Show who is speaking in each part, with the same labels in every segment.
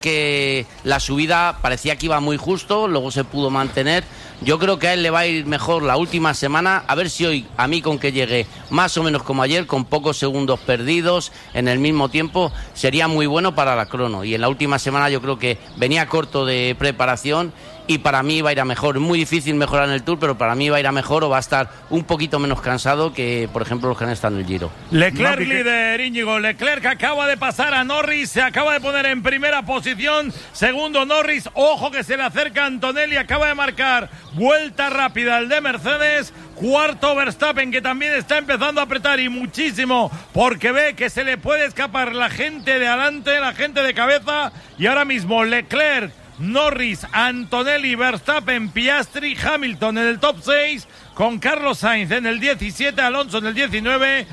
Speaker 1: que la subida parecía que iba muy justo, luego se pudo mantener. Yo creo que a él le va a ir mejor la última semana, a ver si hoy, a mí con que llegue más o menos como ayer, con pocos segundos perdidos en el mismo tiempo, sería muy bueno para la crono. Y en la última semana yo creo que venía corto de preparación y para mí va a ir a mejor. Es muy difícil mejorar en el Tour, pero para mí va a ir a mejor o va a estar un poquito menos cansado que, por ejemplo, los que han estado en el Giro.
Speaker 2: Leclerc líder, Íñigo. Leclerc acaba de pasar a Norris, se acaba de poner en primera posición. Segundo Norris, ojo que se le acerca Antonelli, acaba de marcar vuelta rápida el de Mercedes. Cuarto Verstappen, que también está empezando a apretar y muchísimo, porque ve que se le puede escapar la gente de adelante, la gente de cabeza. Y ahora mismo Leclerc, Norris, Antonelli, Verstappen, Piastri, Hamilton en el top 6, con Carlos Sainz en el 17, Alonso en el 19,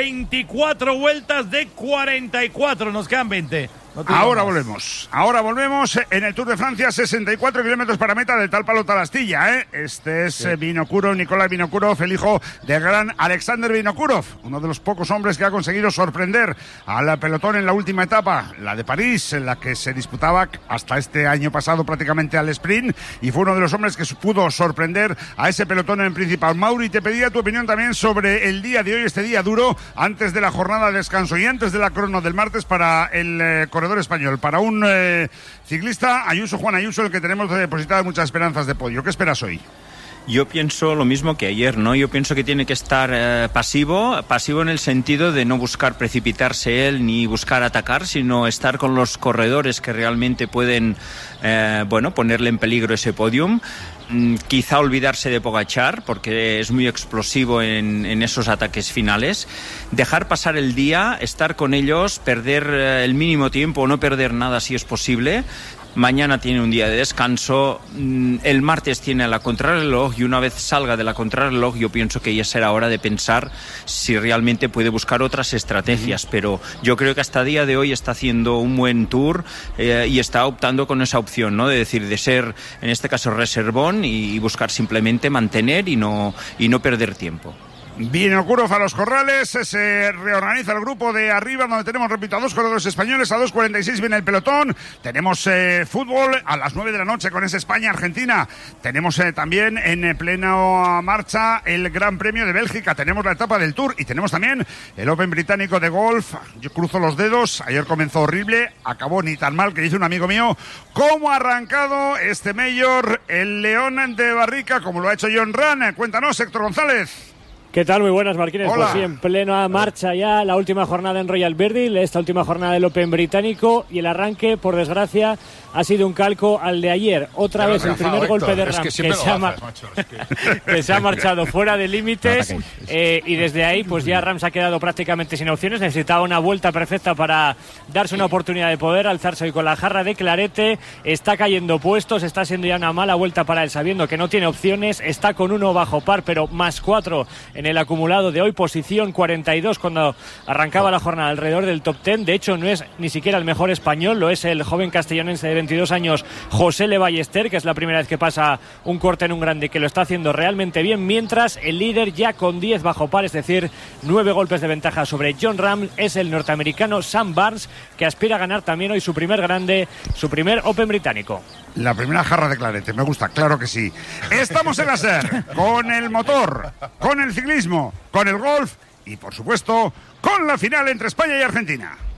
Speaker 2: 24 vueltas de 44, nos quedan 20.
Speaker 3: Ahora volvemos en el Tour de Francia, 64 kilómetros para meta de tal palo tal astilla, ¿eh? Este es Vinokurov, Nikolai Vinokurov, el hijo del gran Alexander Vinokurov, uno de los pocos hombres que ha conseguido sorprender al pelotón en la última etapa, la de París, en la que se disputaba hasta este año pasado prácticamente al sprint, y fue uno de los hombres que pudo sorprender a ese pelotón en principal. Mauri, te pedía tu opinión también sobre el día de hoy, este día duro, antes de la jornada de descanso y antes de la crono del martes para el corredor español, para un ciclista, Juan Ayuso, el que tenemos depositadas muchas esperanzas de podio. ¿Qué esperas hoy?
Speaker 4: Yo pienso lo mismo que ayer, ¿no? Yo pienso que tiene que estar pasivo en el sentido de no buscar precipitarse él ni buscar atacar, sino estar con los corredores que realmente pueden, ponerle en peligro ese podium. Quizá olvidarse de Pogačar porque es muy explosivo en esos ataques finales, dejar pasar el día, estar con ellos, perder el mínimo tiempo o no perder nada si es posible. Mañana tiene un día de descanso, el martes tiene la contrarreloj y una vez salga de la contrarreloj yo pienso que ya será hora de pensar si realmente puede buscar otras estrategias, pero yo creo que hasta día de hoy está haciendo un buen tour y está optando con esa opción, ¿no? De decir, de ser en este caso reservón y buscar simplemente mantener y no perder tiempo.
Speaker 3: Vinokurov a los corrales, se reorganiza el grupo de arriba donde tenemos, repito, a dos corredores españoles, a 2:46 viene el pelotón, tenemos fútbol a las 9 de la noche con ese España-Argentina, tenemos también en plena marcha el Gran Premio de Bélgica, tenemos la etapa del Tour y tenemos también el Open británico de golf. Yo cruzo los dedos, ayer comenzó horrible, acabó ni tan mal, que dice un amigo mío, cómo ha arrancado este Mayor, el León de Barrica, como lo ha hecho John Ram. Cuéntanos, Héctor González.
Speaker 5: ¿Qué tal? Muy buenas, Marquines.
Speaker 3: Hola.
Speaker 5: Pues sí, en plena marcha ya la última jornada en Royal Verdil, esta última jornada del Open británico, y el arranque, por desgracia, ha sido un calco al de ayer. Otra vez el primer golpe de Ram que se ha marchado fuera de límites y desde ahí pues ya Ram se ha quedado prácticamente sin opciones. Necesitaba una vuelta perfecta para darse una oportunidad de poder alzarse hoy con la jarra de clarete. Está cayendo puestos, está siendo ya una mala vuelta para él, sabiendo que no tiene opciones. Está con 1 bajo par, pero más 4 en el acumulado de hoy, posición 42 cuando arrancaba la jornada alrededor del top 10. De hecho no es ni siquiera el mejor español, lo es el joven castellonense de 22 años José Le Ballester, que es la primera vez que pasa un corte en un grande, que lo está haciendo realmente bien, mientras el líder ya con 10 bajo par, es decir 9 golpes de ventaja sobre John Ram, es el norteamericano Sam Burns, que aspira a ganar también hoy su primer grande, su primer Open británico.
Speaker 3: La primera jarra de clarete, me gusta, claro que sí. Estamos en la SER, con el motor, con el ciclismo, con el golf y, por supuesto, con la final entre España y Argentina.